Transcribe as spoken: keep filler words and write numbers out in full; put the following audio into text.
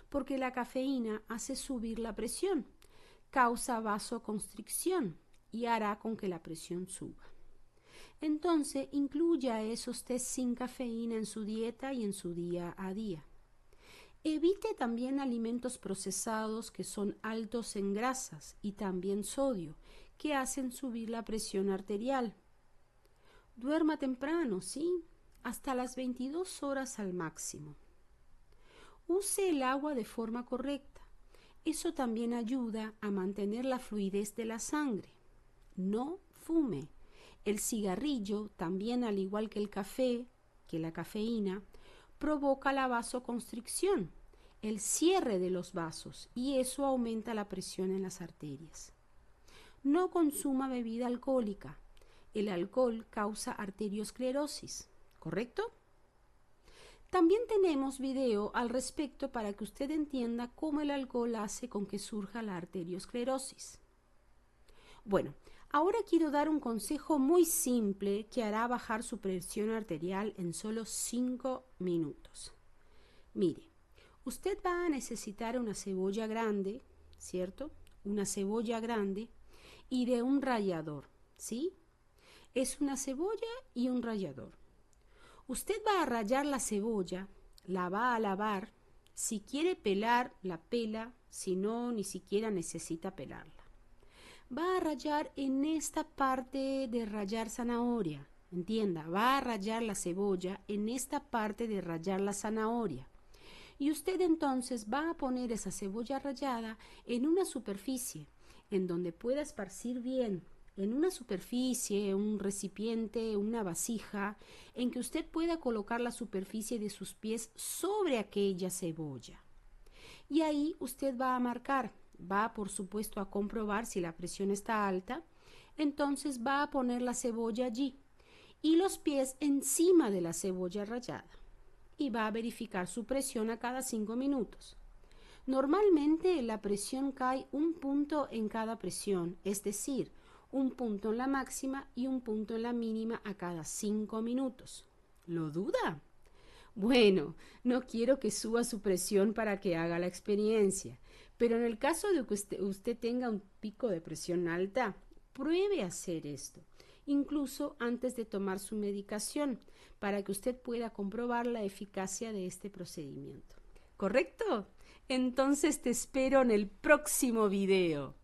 porque la cafeína hace subir la presión, causa vasoconstricción y hará con que la presión suba. Entonces, incluya esos tés sin cafeína en su dieta y en su día a día. Evite también alimentos procesados que son altos en grasas y también sodio, que hacen subir la presión arterial. Duerma temprano, ¿sí? Hasta las veintidós horas al máximo. Use el agua de forma correcta. Eso también ayuda a mantener la fluidez de la sangre. No fume. El cigarrillo, también al igual que el café, que la cafeína, provoca la vasoconstricción, el cierre de los vasos, y eso aumenta la presión en las arterias. No consuma bebida alcohólica. El alcohol causa arteriosclerosis, ¿correcto? También tenemos video al respecto para que usted entienda cómo el alcohol hace con que surja la arteriosclerosis. Bueno, ahora quiero dar un consejo muy simple que hará bajar su presión arterial en solo cinco minutos. Mire, usted va a necesitar una cebolla grande, ¿cierto? Una cebolla grande y de un rallador, ¿sí? Es una cebolla y un rallador. Usted va a rallar la cebolla, la va a lavar. Si quiere pelar, la pela, si no, ni siquiera necesita pelarla. Va a rallar en esta parte de rallar zanahoria. Entienda, va a rallar la cebolla en esta parte de rallar la zanahoria. Y usted entonces va a poner esa cebolla rallada en una superficie en donde pueda esparcir bien, en una superficie, un recipiente, una vasija, en que usted pueda colocar la superficie de sus pies sobre aquella cebolla. Y ahí usted va a marcar, va por supuesto a comprobar si la presión está alta, entonces va a poner la cebolla allí y los pies encima de la cebolla rallada y va a verificar su presión a cada cinco minutos. Normalmente la presión cae un punto en cada presión, es decir, un punto en la máxima y un punto en la mínima a cada cinco minutos. ¿Lo duda? Bueno, no quiero que suba su presión para que haga la experiencia, pero en el caso de que usted, usted tenga un pico de presión alta, pruebe a hacer esto, incluso antes de tomar su medicación, para que usted pueda comprobar la eficacia de este procedimiento. ¿Correcto? Entonces te espero en el próximo video.